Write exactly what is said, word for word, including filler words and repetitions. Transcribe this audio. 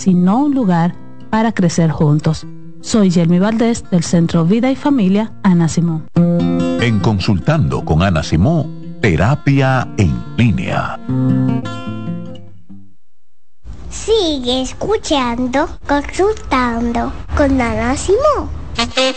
sino un lugar para crecer juntos. Soy Yelmi Valdés del Centro Vida y Familia Ana Simón. En Consultando con Ana Simón, terapia en línea. Sigue escuchando, consultando con Ana Simón.